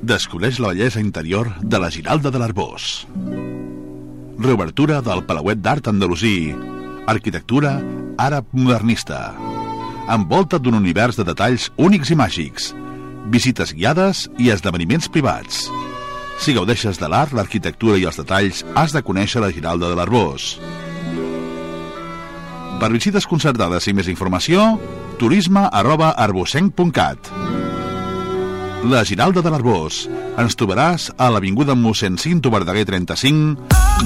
Descobreix la bellesa interior de la Giralda de l'Arboç. Reobertura del Palauet d'Art Andalusí. Arquitectura àrab modernista. Envolta't d'un univers de detalls únics i màgics. Visites guiades i esdeveniments privats. Si gaudeixes de l'art, l'arquitectura i els detalls, has de conèixer la Giralda de l'Arboç. Per visites concertades i més informació, turisme@arbocenc.cat. La Giralda de l'Arboç. Ens trobaràs a l'avinguda Mossèn Cinto Verdaguer 35